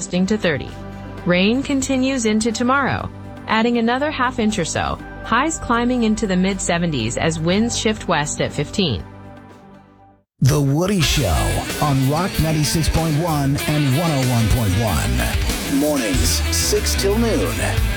gusting to 30. Rain continues into tomorrow, adding another half inch or so, highs climbing into the mid-70s as winds shift west at 15. The Woody Show on Rock 96.1 and 101.1. Mornings, 6 till noon.